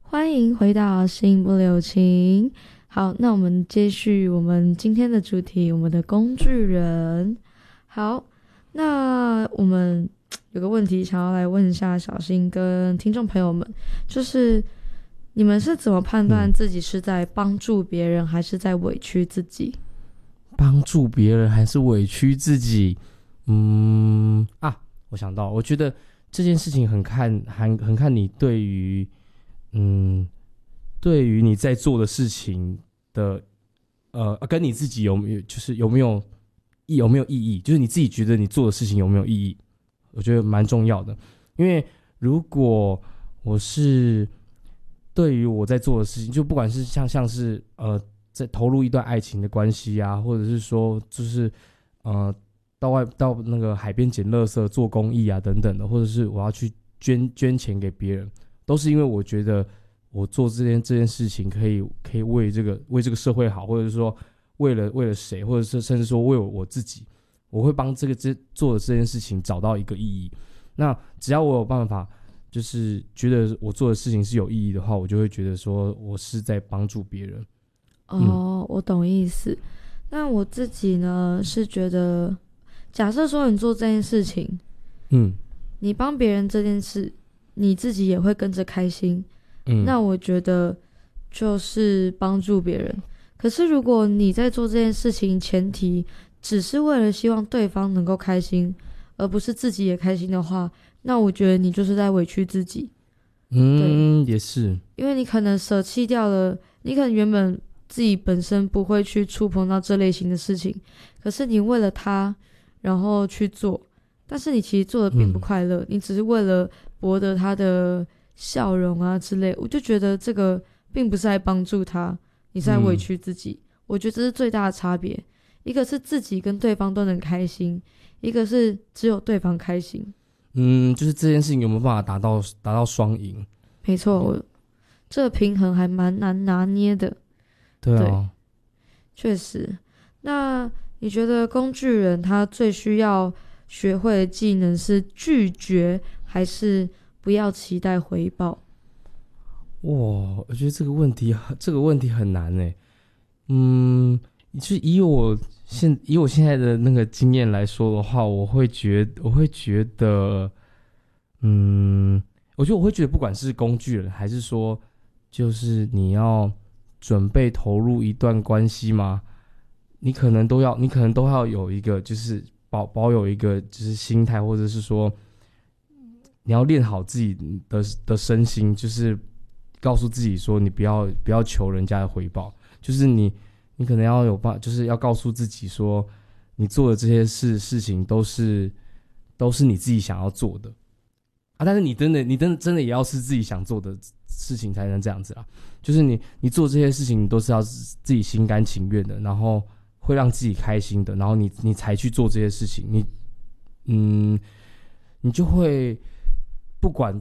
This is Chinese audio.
欢迎回到心不留情。好，那我们接续我们今天的主题，我们的工具人。好，那我们有个问题想要来问一下小新跟听众朋友们，就是你们是怎么判断自己是在帮助别人，还是在委屈自己？ 帮助别人还是委屈自己？我想到，我觉得这件事情很看你对于你在做的事情的跟你自己有没有意义，就是你自己觉得你做的事情有没有意义，我觉得蛮重要的。因为如果我是对于我在做的事情，就不管是像是在投入一段爱情的关系啊，或者是说就是到那个海边捡垃圾做公益啊等等的，或者是我要去捐钱给别人，都是因为我觉得我做这件事情可以为这个社会好，或者是说为了谁，或者是甚至说为我自己，我会帮做的这件事情找到一个意义。那只要我有办法就是觉得我做的事情是有意义的话，我就会觉得说我是在帮助别人。 我懂意思。那我自己呢是觉得，假设说你做这件事情，你帮别人这件事，你自己也会跟着开心，那我觉得就是帮助别人。可是如果你在做这件事情前提只是为了希望对方能够开心，而不是自己也开心的话，那我觉得你就是在委屈自己。 也是， 因为你可能舍弃掉了，你可能原本自己本身不会去触碰到这类型的事情，可是你为了他然后去做，但是你其实做的并不快乐，你只是为了博得他的笑容啊之类，我就觉得这个并不是在帮助他，你是在委屈自己。我觉得这是最大的差别，一个是自己跟对方都能开心，一个是只有对方开心。 就是这件事情有没有办法达到双赢？ 没错，这个平衡还蛮难拿捏的。 对啊， 确实。那你觉得工具人他最需要学会的技能是拒绝，还是不要期待回报？ 哇，我觉得这个问题很难诶。就以我现在的那个经验来说的话，我会觉得，我觉得我会觉得，不管是工具人，还是说，就是你要准备投入一段关系吗？你可能都要有一个，就是保有一个就是心态，或者是说，你要练好自己的身心，就是告诉自己说，你不要求人家的回报，就是你可能要就是要告诉自己说，你做的这些事情都是你自己想要做的啊。但是你真的也要是自己想做的事情才能这样子啊。就是你做这些事情，你都是要自己心甘情愿的，然后会让自己开心的，然后你才去做这些事情。你就会不管